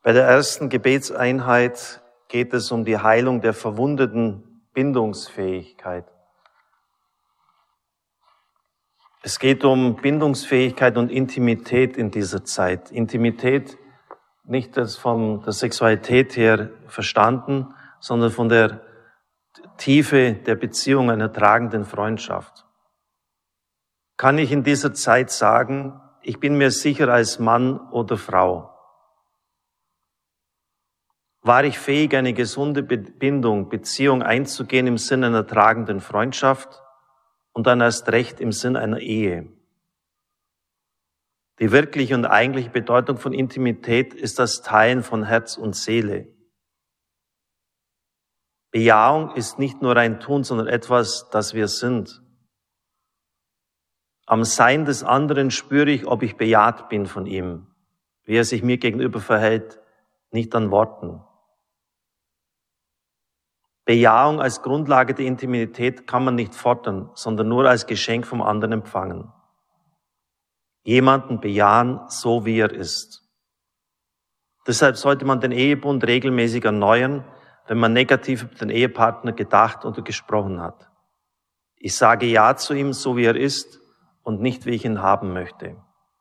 Bei der ersten Gebetseinheit geht es um die Heilung der verwundeten Bindungsfähigkeit. Es geht um Bindungsfähigkeit und Intimität in dieser Zeit. Intimität nicht von der Sexualität her verstanden, sondern von der Tiefe der Beziehung einer tragenden Freundschaft. Kann ich in dieser Zeit sagen, ich bin mir sicher als Mann oder Frau? War ich fähig, eine gesunde Beziehung einzugehen im Sinne einer tragenden Freundschaft und dann erst recht im Sinn einer Ehe? Die wirkliche und eigentliche Bedeutung von Intimität ist das Teilen von Herz und Seele. Bejahung ist nicht nur ein Tun, sondern etwas, das wir sind. Am Sein des anderen spüre ich, ob ich bejaht bin von ihm, wie er sich mir gegenüber verhält, nicht an Worten. Bejahung als Grundlage der Intimität kann man nicht fordern, sondern nur als Geschenk vom anderen empfangen. Jemanden bejahen, so wie er ist. Deshalb sollte man den Ehebund regelmäßig erneuern, wenn man negativ über den Ehepartner gedacht oder gesprochen hat. Ich sage Ja zu ihm, so wie er ist und nicht, wie ich ihn haben möchte.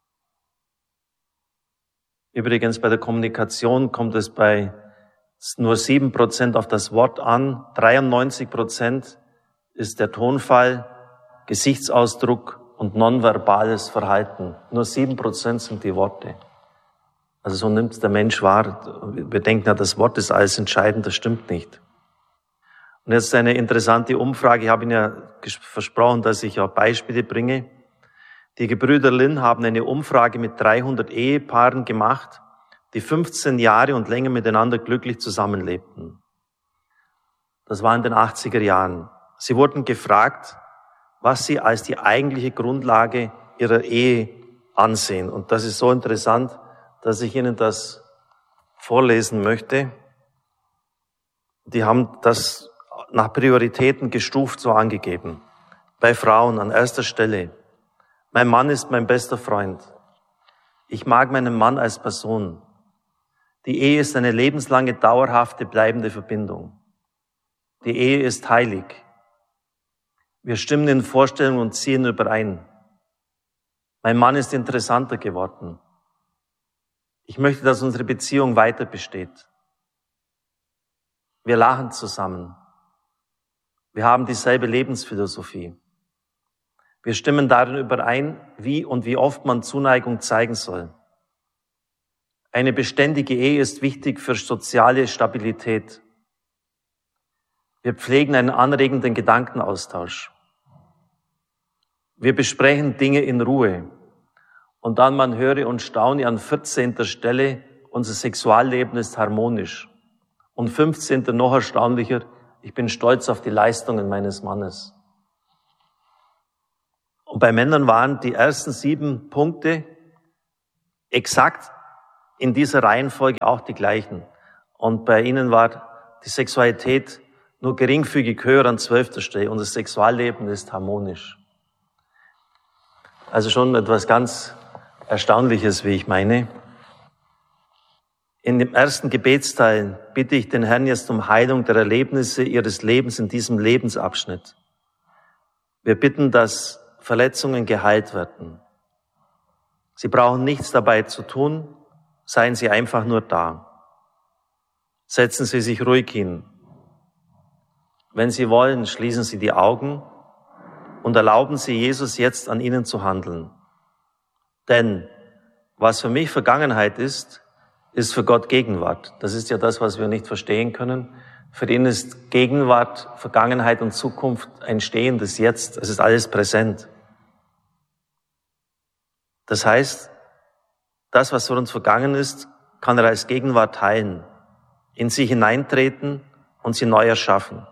Übrigens, bei der Kommunikation kommt es bei nur 7% auf das Wort an, 93% ist der Tonfall, Gesichtsausdruck und nonverbales Verhalten. Nur 7% sind die Worte. Also so nimmt es der Mensch wahr. Wir denken ja, das Wort ist alles entscheidend, das stimmt nicht. Und jetzt eine interessante Umfrage. Ich habe Ihnen ja versprochen, dass ich auch Beispiele bringe. Die Gebrüder Lin haben eine Umfrage mit 300 Ehepaaren gemacht, die 15 Jahre und länger miteinander glücklich zusammenlebten. Das war in den 80er Jahren. Sie wurden gefragt, was sie als die eigentliche Grundlage ihrer Ehe ansehen. Und das ist so interessant, dass ich Ihnen das vorlesen möchte. Die haben das nach Prioritäten gestuft so angegeben. Bei Frauen an erster Stelle: Mein Mann ist mein bester Freund. Ich mag meinen Mann als Person. Die Ehe ist eine lebenslange, dauerhafte, bleibende Verbindung. Die Ehe ist heilig. Wir stimmen in Vorstellungen und ziehen überein. Mein Mann ist interessanter geworden. Ich möchte, dass unsere Beziehung weiter besteht. Wir lachen zusammen. Wir haben dieselbe Lebensphilosophie. Wir stimmen darin überein, wie und wie oft man Zuneigung zeigen soll. Eine beständige Ehe ist wichtig für soziale Stabilität. Wir pflegen einen anregenden Gedankenaustausch. Wir besprechen Dinge in Ruhe. Und dann, man höre und staune, an 14. Stelle, unser Sexualleben ist harmonisch. Und 15. noch erstaunlicher, ich bin stolz auf die Leistungen meines Mannes. Und bei Männern waren die ersten 7 Punkte exakt in dieser Reihenfolge auch die gleichen. Und bei ihnen war die Sexualität nur geringfügig höher an 12. Stelle und das Sexualleben ist harmonisch. Also schon etwas ganz Erstaunliches, wie ich meine. In dem ersten Gebetsteil bitte ich den Herrn jetzt um Heilung der Erlebnisse Ihres Lebens in diesem Lebensabschnitt. Wir bitten, dass Verletzungen geheilt werden. Sie brauchen nichts dabei zu tun, seien Sie einfach nur da. Setzen Sie sich ruhig hin. Wenn Sie wollen, schließen Sie die Augen und erlauben Sie Jesus jetzt an Ihnen zu handeln. Denn was für mich Vergangenheit ist, ist für Gott Gegenwart. Das ist ja das, was wir nicht verstehen können. Für ihn ist Gegenwart, Vergangenheit und Zukunft ein stehendes Jetzt. Es ist alles präsent. Das heißt, das, was für uns vergangen ist, kann er als Gegenwart heilen, in sie hineintreten und sie neu erschaffen.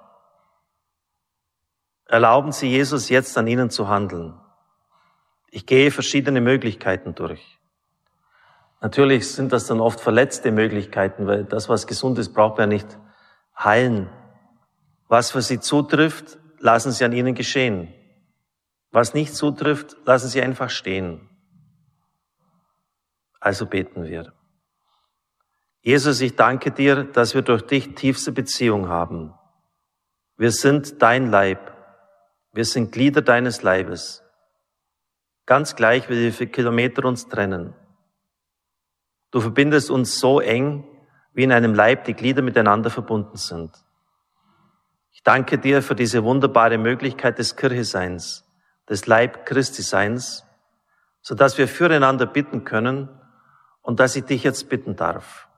Erlauben Sie Jesus jetzt an Ihnen zu handeln. Ich gehe verschiedene Möglichkeiten durch. Natürlich sind das dann oft verletzte Möglichkeiten, weil das, was gesund ist, braucht man ja nicht heilen. Was für Sie zutrifft, lassen Sie an Ihnen geschehen. Was nicht zutrifft, lassen Sie einfach stehen. Also beten wir. Jesus, ich danke dir, dass wir durch dich tiefste Beziehung haben. Wir sind dein Leib. Wir sind Glieder deines Leibes. Ganz gleich, wie viele Kilometer uns trennen. Du verbindest uns so eng, wie in einem Leib die Glieder miteinander verbunden sind. Ich danke dir für diese wunderbare Möglichkeit des Kircheseins, des Leib Christi Seins, sodass wir füreinander bitten können und dass ich dich jetzt bitten darf.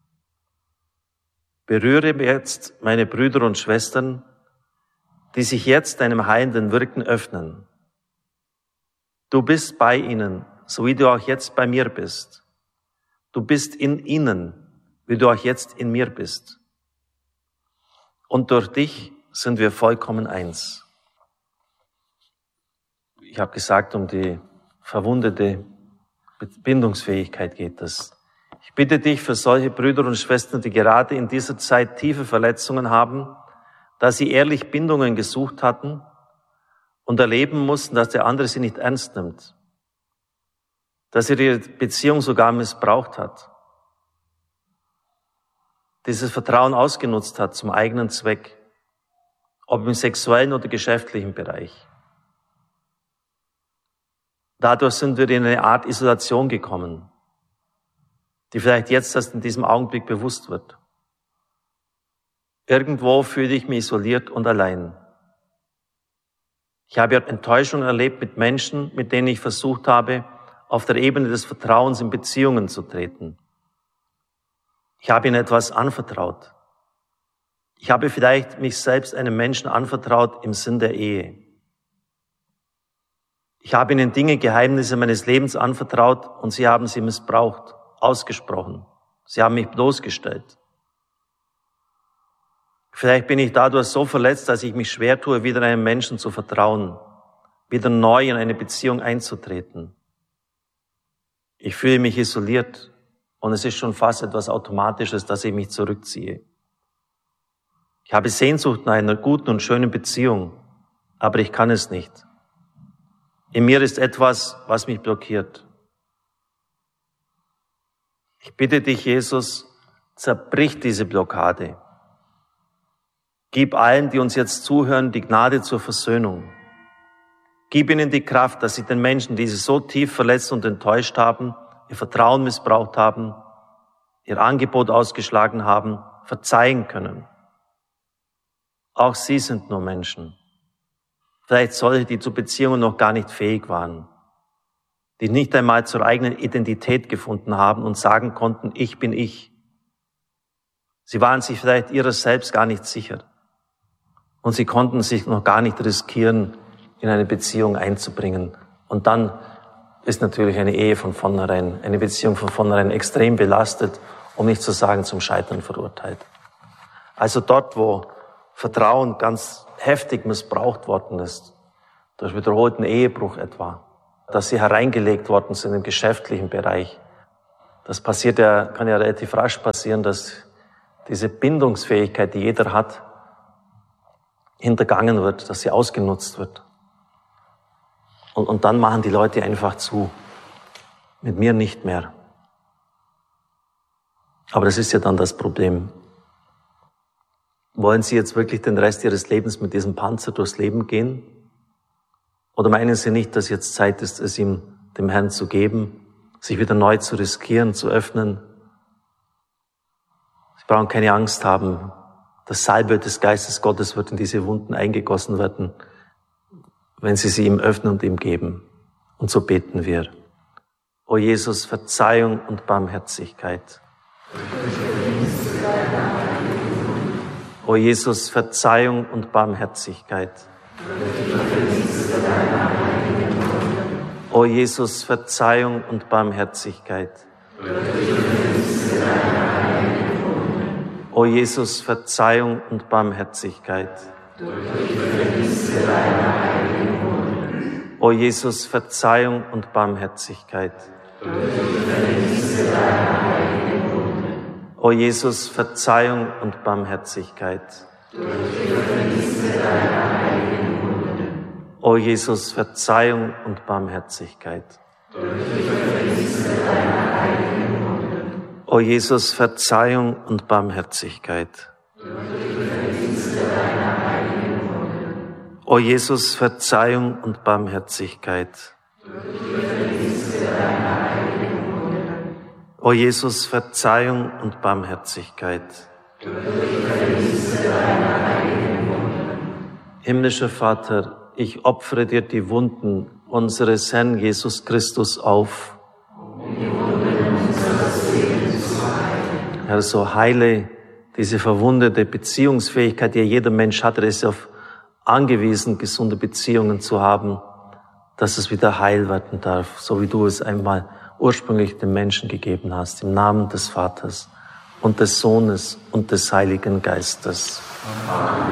Berühre jetzt meine Brüder und Schwestern, die sich jetzt deinem heilenden Wirken öffnen. Du bist bei ihnen, so wie du auch jetzt bei mir bist. Du bist in ihnen, wie du auch jetzt in mir bist. Und durch dich sind wir vollkommen eins. Ich habe gesagt, um die verwundete Bindungsfähigkeit geht es. Ich bitte dich für solche Brüder und Schwestern, die gerade in dieser Zeit tiefe Verletzungen haben, dass sie ehrlich Bindungen gesucht hatten und erleben mussten, dass der andere sie nicht ernst nimmt, dass er ihre Beziehung sogar missbraucht hat, dieses Vertrauen ausgenutzt hat zum eigenen Zweck, ob im sexuellen oder geschäftlichen Bereich. Dadurch sind wir in eine Art Isolation gekommen, die vielleicht jetzt erst in diesem Augenblick bewusst wird. Irgendwo fühle ich mich isoliert und allein. Ich habe Enttäuschung erlebt mit Menschen, mit denen ich versucht habe, auf der Ebene des Vertrauens in Beziehungen zu treten. Ich habe ihnen etwas anvertraut. Ich habe vielleicht mich selbst einem Menschen anvertraut im Sinn der Ehe. Ich habe ihnen Dinge, Geheimnisse meines Lebens anvertraut und sie haben sie missbraucht, ausgesprochen. Sie haben mich bloßgestellt. Vielleicht bin ich dadurch so verletzt, dass ich mich schwer tue, wieder einem Menschen zu vertrauen, wieder neu in eine Beziehung einzutreten. Ich fühle mich isoliert und es ist schon fast etwas Automatisches, dass ich mich zurückziehe. Ich habe Sehnsucht nach einer guten und schönen Beziehung, aber ich kann es nicht. In mir ist etwas, was mich blockiert. Ich bitte dich, Jesus, zerbrich diese Blockade. Gib allen, die uns jetzt zuhören, die Gnade zur Versöhnung. Gib ihnen die Kraft, dass sie den Menschen, die sie so tief verletzt und enttäuscht haben, ihr Vertrauen missbraucht haben, ihr Angebot ausgeschlagen haben, verzeihen können. Auch sie sind nur Menschen. Vielleicht solche, die zu Beziehungen noch gar nicht fähig waren, die nicht einmal zur eigenen Identität gefunden haben und sagen konnten, ich bin ich. Sie waren sich vielleicht ihrer selbst gar nicht sicher. Und sie konnten sich noch gar nicht riskieren, in eine Beziehung einzubringen. Und dann ist natürlich eine Ehe von vornherein, eine Beziehung von vornherein extrem belastet, um nicht zu sagen zum Scheitern verurteilt. Also dort, wo Vertrauen ganz heftig missbraucht worden ist, durch wiederholten Ehebruch etwa, dass sie hereingelegt worden sind im geschäftlichen Bereich. Das passiert ja, kann ja relativ rasch passieren, dass diese Bindungsfähigkeit, die jeder hat, hintergangen wird, dass sie ausgenutzt wird. Und dann machen die Leute einfach zu. Mit mir nicht mehr. Aber das ist ja dann das Problem. Wollen Sie jetzt wirklich den Rest Ihres Lebens mit diesem Panzer durchs Leben gehen? Oder meinen Sie nicht, dass jetzt Zeit ist, es ihm, dem Herrn zu geben, sich wieder neu zu riskieren, zu öffnen? Sie brauchen keine Angst haben. Das Salbe des Geistes Gottes wird in diese Wunden eingegossen werden, wenn Sie sie ihm öffnen und ihm geben. Und so beten wir. O Jesus, Verzeihung und Barmherzigkeit. O Jesus, Verzeihung und Barmherzigkeit. O Jesus, Verzeihung und Barmherzigkeit. O Jesus, Verzeihung und Barmherzigkeit. O Jesus, Verzeihung und Barmherzigkeit. O Jesus, Verzeihung und Barmherzigkeit. O Jesus, Verzeihung und Barmherzigkeit. O Jesus, Verzeihung und Barmherzigkeit. O Jesus, Verzeihung und Barmherzigkeit. O Jesus, Verzeihung und Barmherzigkeit. Himmlischer Vater, ich opfere dir die Wunden unseres Herrn Jesus Christus auf. Herr, so heile diese verwundete Beziehungsfähigkeit, die jeder Mensch hat, er ist auf angewiesen, gesunde Beziehungen zu haben, dass es wieder heil werden darf, so wie du es einmal ursprünglich den Menschen gegeben hast, im Namen des Vaters und des Sohnes und des Heiligen Geistes. Amen.